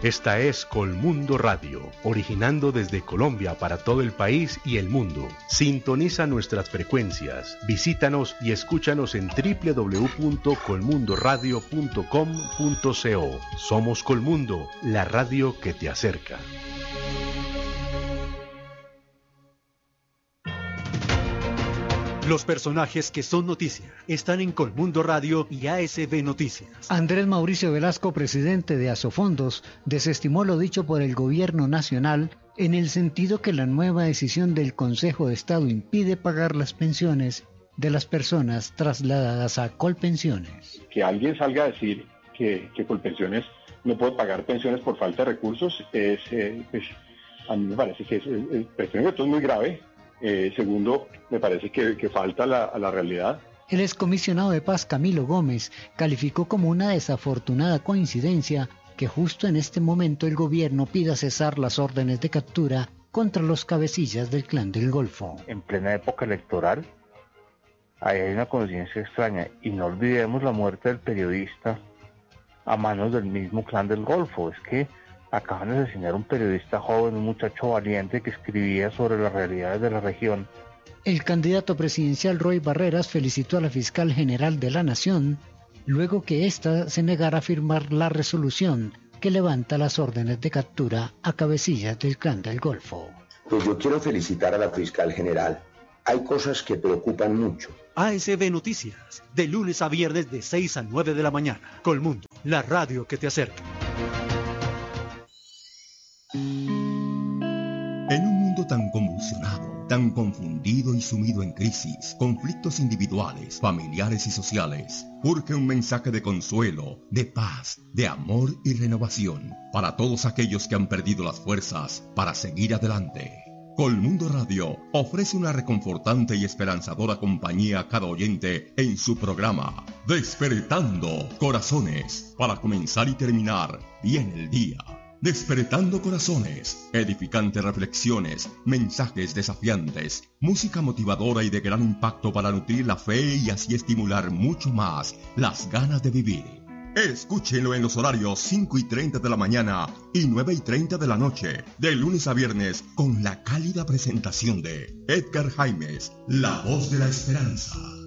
Esta es Colmundo Radio, originando desde Colombia para todo el país y el mundo. Sintoniza nuestras frecuencias, visítanos y escúchanos en www.colmundoradio.com.co. Somos Colmundo, la radio que te acerca. Los personajes que son noticia están en Colmundo Radio y ASB Noticias. Andrés Mauricio Velasco, presidente de Asofondos, desestimó lo dicho por el gobierno nacional en el sentido que la nueva decisión del Consejo de Estado impide pagar las pensiones de las personas trasladadas a Colpensiones. Que alguien salga a decir que Colpensiones no puede pagar pensiones por falta de recursos es, a mí me parece que primero esto es muy grave. Segundo, me parece que falta a la realidad. El excomisionado de paz Camilo Gómez calificó como una desafortunada coincidencia que justo en este momento el gobierno pida cesar las órdenes de captura contra los cabecillas del Clan del Golfo. En plena época electoral, ahí hay una coincidencia extraña, y no olvidemos la muerte del periodista a manos del mismo Clan del Golfo. Es que acaban de asesinar a un periodista joven, un muchacho valiente que escribía sobre las realidades de la región. El candidato presidencial Roy Barreras felicitó a la fiscal general de la Nación luego que ésta se negara a firmar la resolución que levanta las órdenes de captura a cabecillas del Clan del Golfo. Pues yo quiero felicitar a la fiscal general. Hay cosas que preocupan mucho. ASB Noticias, de lunes a viernes de 6 a 9 de la mañana. Colmundo, la radio que te acerca. En un mundo tan convulsionado, tan confundido y sumido en crisis, conflictos individuales, familiares y sociales, urge un mensaje de consuelo, de paz, de amor y renovación para todos aquellos que han perdido las fuerzas para seguir adelante. Colmundo Radio ofrece una reconfortante y esperanzadora compañía a cada oyente en su programa Despertando Corazones, para comenzar y terminar bien el día. Despertando Corazones, edificantes reflexiones, mensajes desafiantes, música motivadora y de gran impacto para nutrir la fe y así estimular mucho más las ganas de vivir. Escúchenlo en los horarios 5:30 de la mañana y 9:30 de la noche, de lunes a viernes, con la cálida presentación de Edgar Jaimes, la voz de la esperanza.